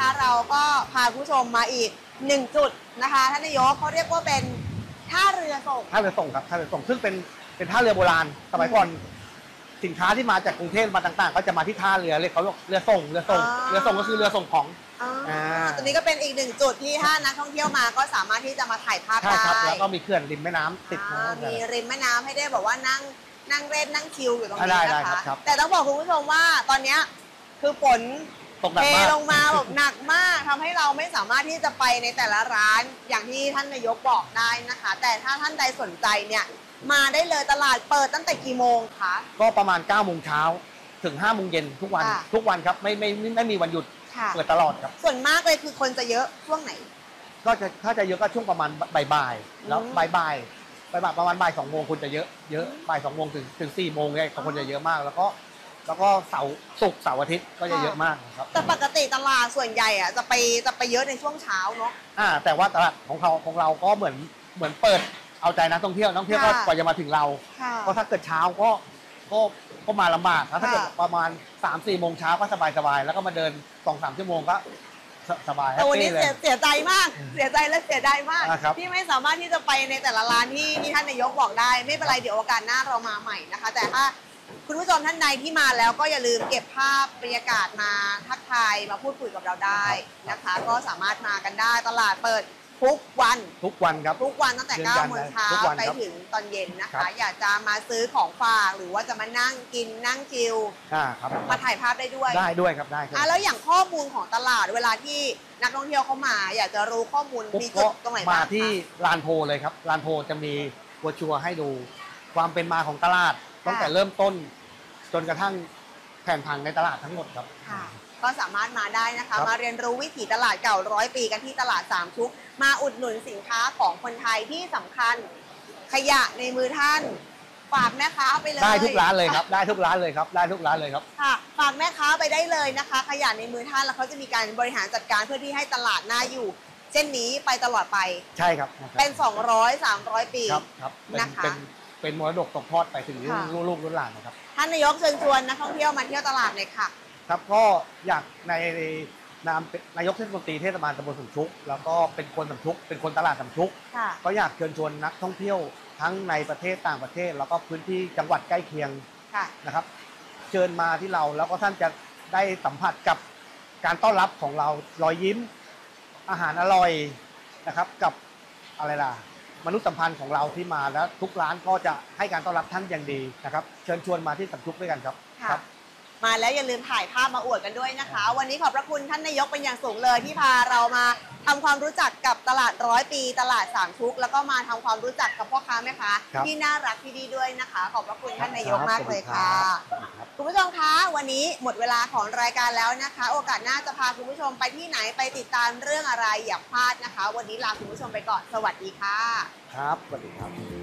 นะคะเราก็พาผู้ชมมาอีก1จุดนะคะท่านนายกเขาเรียกว่าเป็นท่าเรือส่งครับท่าเรือส่งซึ่งเป็นท่าเรือโบราณสมัยก่อนสินค้าที่มาจากกรุงเทพมาต่างๆก็จะมาที่ท่าเรือเรียกเขาเรือส่งก็คือเรือส่งของตรงนี้ก็เป็นอีก1จุดที่ถ้านักท่องเที่ยวมาก็สามารถที่จะมาถ่ายภาพได้แล้วก็มีเขื่อนริมแม่น้ำติดมีริมแม่น้ำให้ได้บอกว่านั่งเล่นนั่งชิลอยู่ตรงนี้นะคะแต่ต้องบอกคุณผู้ชมว่าตอนนี้คือฝนเทลงมาแบบหนักมากทำให้เราไม่สามารถที่จะไปในแต่ละร้านอย่างที่ท่านนายกบอกได้นะคะแต่ถ้าท่านใดสนใจเนี่ยมาได้เลยตลาดเปิดตั้งแต่กี่โมงคะก็ประมาณ9 โมงเช้าถึง5 โมงเย็นทุกวันครับไม่มีวันหยุดเปิดตลอดครับส่วนมากเลยคือคนจะเยอะช่วงไหนก็ถ้าจะเยอะก็ช่วงประมาณบ่ายแล้วบ่ายประมาณบ่าย2 โมงคนจะเยอะบ่าย2 โมงถึง4 โมงเนี่ยคนจะเยอะมากแล้วก็ศุกร์เสาร์อาทิตย์ก็จะเยอะมากครับแต่ปกติตลาดส่วนใหญ่อะจะไปเยอะในช่วงเช้าเนาะแต่ว่าตลาดของเราก็เหมือนเปิดเอาใจนักท่องเที่ยวก็กว่าจะมาถึงเราก็ถ้าเกิดเช้าก็มาลำบากถ้าเกิดประมาณ 3-4 โมงเช้าก็สบายแล้วก็มาเดิน 2-3 ชั่วโมงก็สบายแต่วันนี้เสียใจมากเสียใจและเสียดายมากที่ไม่สามารถที่จะไปในแต่ละร้านที่ท่านนายกบอกได้ไม่เป็นไรเดี๋ยวโอกาสหน้าเรามาใหม่นะคะแต่ถ้าคุณผู้ชมท่านใดที่มาแล้วก็อย่าลืมเก็บภาพบรรยากาศมาทักทายมาพูดคุยกับเราได้นะคะก็สามารถมากันได้ตลาดเปิดทุกวันครับทุกวันตั้งแต่9 โมงเช้าไปถึงตอนเย็นนะคะอยากจะมาซื้อของฝากหรือว่าจะมานั่งกินนั่งชิลมาถ่ายภาพได้ด้วยครับได้แล้วอย่างข้อมูลของตลาดเวลาที่นักท่องเที่ยวเข้ามาอยากจะรู้ข้อมูลมีจุดตรงไหนบ้างมาที่ลานโพเลยครับลานโพจะมีโบรชัวร์ให้ดูความเป็นมาของตลาดตั้งแต่เริ่มต้นจนกระทั่งแผนผังในตลาดทั้งหมดครับก็สามารถมาได้นะคะมาเรียนรู้วิถีตลาดเก่า100 ปีกันที่ตลาด3 ชุกมาอุดหนุนสินค้าของคนไทยที่สำคัญขยะในมือท่านฝากแม่ค้าไปเลยได้ทุกร้านเลยครับได้ทุกร้านเลยครับค่ะฝากแม่ค้าไปได้เลยนะคะขยะในมือท่านแล้วเขาจะมีการบริหารจัดการเพื่อที่ให้ตลาดน่าอยู่เช่นนี้ไปตลอดไปใช่ครับเป็น200-300 ปีนะคะเป็นมรดกตกทอดไปถึงลูกรุ่นหลานนะครับท่านนายกเชิญชวนนักท่องเที่ยวมาเที่ยวตลาดเลยค่ะครับก็อยากในนามนายกเทศมนตรีเทศบาลตำบลสำชุกแล้วก็เป็นคนสำชุกเป็นคนตลาดสำชุกก็อยากเชิญชวนนักท่องเที่ยวทั้งในประเทศต่างประเทศแล้วก็พื้นที่จังหวัดใกล้เคียงนะครับเชิญมาที่เราแล้วก็ท่านจะได้สัมผัสกับการต้อนรับของเรารอยยิ้มอาหารอร่อยนะครับกับอะไรล่ะมนุษยสัมพันธ์ของเราที่มาแล้วทุกร้านก็จะให้การต้อนรับท่านอย่างดีนะครับเชิญชวนมาที่สำชุกด้วยกันครับมาแล้วอย่าลืมถ่ายภาพมาอวดกันด้วยนะคะวันนี้ขอบพระคุณท่านนายกเป็นอย่างสูงเลยที่พาเรามาทำความรู้จักกับตลาด100 ปีตลาด3 ชุกแล้วก็มาทำความรู้จักกับพ่อค้าแม่ค้าที่น่ารักที่ดีด้วยนะคะขอบพระคุณท่านนายกมากเลยค่ะคุณผู้ชมคะวันนี้หมดเวลาของรายการแล้วนะคะโอกาสหน้าจะพาคุณผู้ชมไปที่ไหนไปติดตามเรื่องอะไรอย่าพลาดนะคะวันนี้ลาคุณผู้ชมไปก่อนสวัสดีค่ะครับสวัสดีครับ